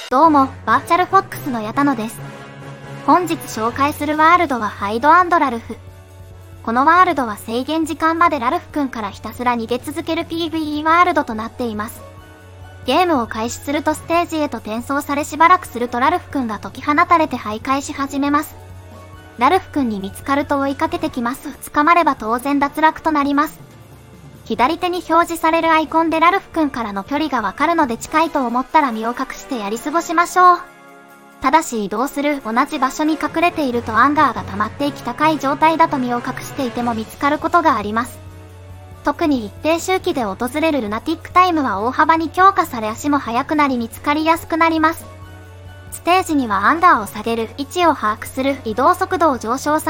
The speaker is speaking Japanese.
どうも、バーチャルフォックスの矢田野です。本日紹介するワールドはハイド&ラルフ。このワールドは制限時間までラルフ君からひたすら逃げ続ける PvE ワールドとなっています。ゲームを開始するとステージへと転送されしばらくするとラルフ君が解き放たれて徘徊し始めます。ラルフ君に見つかると追いかけてきます。捕まれば当然脱落となります。左手に表示されるアイコンでラルフ君からの距離がわかるので近いと思ったら身を隠してやり過ごしましょう。ただし移動する同じ場所に隠れているとアンガーが溜まっていき高い状態だと身を隠していても見つかることがあります。特に一定周期で訪れるルナティックタイムは大幅に強化され足も速くなり見つかりやすくなります。ステージにはアンガーを下げる、位置を把握する、移動速度を上昇さ